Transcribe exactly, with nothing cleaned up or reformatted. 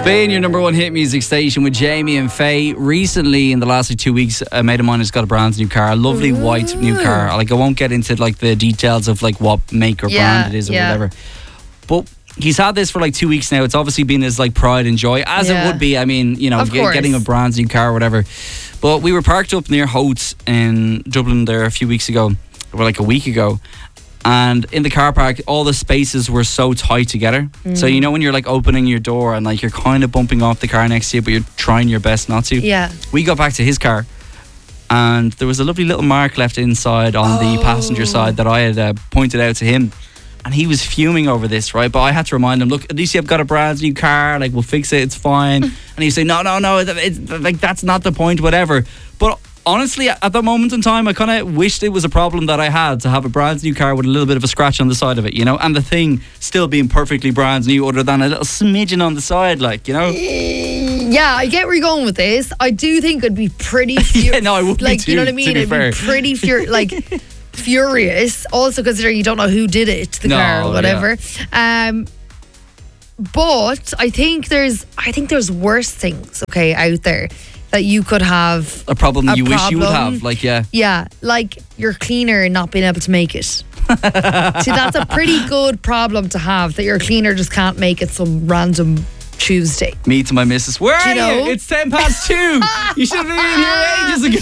Spin, your number one hit music station with Jamie and Faye. Recently, in the last like two weeks, a mate of mine has got a brand new car, a lovely Ooh. white new car. Like I won't get into like the details of like what make or Yeah, brand it is or yeah. whatever. But he's had this for like two weeks now. It's obviously been his like pride and joy, as Yeah. it would be. I mean, you know, Of get, course. getting a brand new car or whatever. But we were parked up near Hotes in Dublin there a few weeks ago, or like a week ago. And in the car park, all the spaces were so tight together. Mm. So, you know, when you're like opening your door and like you're kind of bumping off the car next to you, but you're trying your best not to. Yeah. We got back to his car and there was a lovely little mark left inside on the Oh. passenger side that I had uh, pointed out to him. And he was fuming over this, right? But I had to remind him, look, at least you've got a brand new car. Like, we'll fix it. It's fine. And he'd say, no, no, no. It's, it's, like, that's not the point, whatever. But honestly, at that moment in time, I kind of wished it was a problem that I had to have a brand new car with a little bit of a scratch on the side of it, you know? And the thing still being perfectly brand new other than a little smidgen on the side, like, you know? Yeah, I get where you're going with this. I do think it'd be pretty furious. Yeah, no, I would be like, too, you know what I to mean? be It'd fair. be pretty fur- like furious. Also considering you don't know who did it, the No, car or whatever. Um, but I think there's, I think there's worse things, okay, out there that you could have. A problem A you wish you would problem. have, like, yeah. Yeah, like your cleaner not being able to make it. See, that's a pretty good problem to have, that your cleaner just can't make it some random Tuesday. Me to my missus, where Do are you you? know? It's ten past two. You should have been in here ages ago.